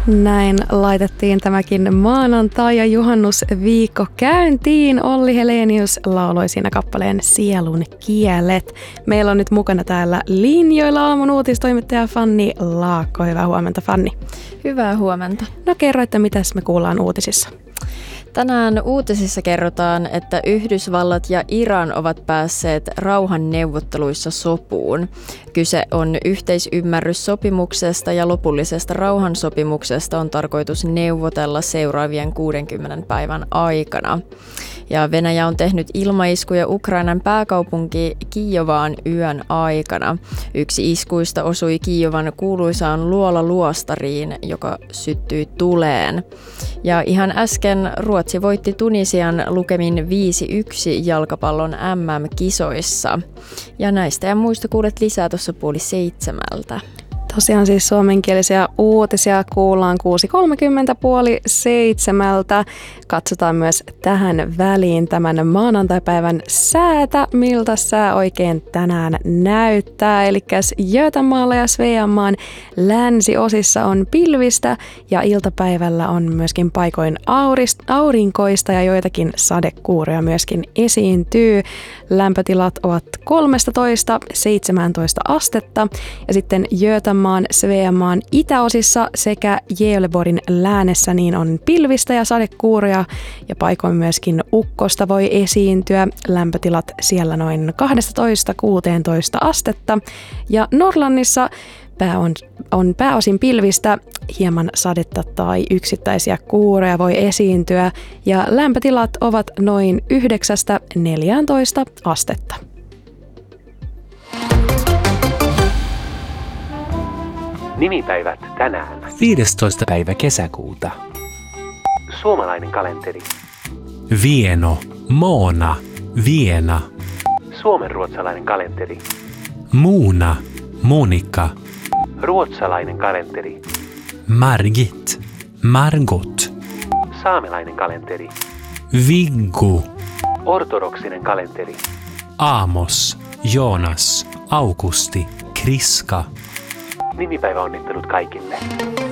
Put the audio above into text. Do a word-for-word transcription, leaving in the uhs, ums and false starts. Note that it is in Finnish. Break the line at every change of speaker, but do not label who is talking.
Näin laitettiin tämäkin maanantai- ja juhannusviikko käyntiin. Olli Helenius lauloi siinä kappaleen Sielun kielet. Meillä on nyt mukana täällä linjoilla aamun uutistoimittaja Fanni Laakko. Hyvää huomenta, Fanni.
Hyvää huomenta.
No kerro, että mitäs me kuullaan uutisissa.
Tänään uutisissa kerrotaan, että Yhdysvallat ja Iran ovat päässeet rauhanneuvotteluissa sopuun. Kyse on yhteisymmärryssopimuksesta ja lopullisesta rauhansopimuksesta on tarkoitus neuvotella seuraavien kuudenkymmenen päivän aikana. Ja Venäjä on tehnyt ilmaiskuja Ukrainan pääkaupunki Kijovaan yön aikana. Yksi iskuista osui Kijovan kuuluisaan luola-luostariin, joka syttyi tuleen. Ja ihan äsken Ruotsi voitti Tunisian lukemin viisi yksi jalkapallon M M-kisoissa. Ja näistä ja muista kuulet lisää tuossa puoli seitsemältä.
Tosiaan siis suomenkielisiä uutisia kuullaan kuusi kolmekymmentä puoli seitsemältä. Katsotaan myös tähän väliin tämän maanantaipäivän säätä, miltä sää oikein tänään näyttää. Eli Götamäellä ja Sveamaan länsiosissa on pilvistä ja iltapäivällä on myöskin paikoin aurist, aurinkoista ja joitakin sadekuuroja myöskin esiintyy. Lämpötilat ovat kolmetoista seitsemäntoista astetta ja sitten Götamäen Sveamaan itäosissa sekä Gävleborgin läänessä niin on pilvistä ja sadekuuroja ja paikoin myöskin ukkosta voi esiintyä. Lämpötilat siellä noin kaksitoista kuusitoista astetta ja Norrlannissa pää on, on pääosin pilvistä, hieman sadetta tai yksittäisiä kuuroja voi esiintyä ja lämpötilat ovat noin yhdeksästä neljääntoista astetta.
Nimipäivät tänään.
viidestoista päivä kesäkuuta.
Suomalainen kalenteri.
Vieno, Moona, Viena.
Suomenruotsalainen kalenteri.
Muuna, Monika.
Ruotsalainen kalenteri.
Margit, Margot.
Saamelainen kalenteri.
Viggo.
Ortodoksinen kalenteri.
Aamos, Joonas, Augusti, Kriska.
Nimipäiväonnittelut kaikille.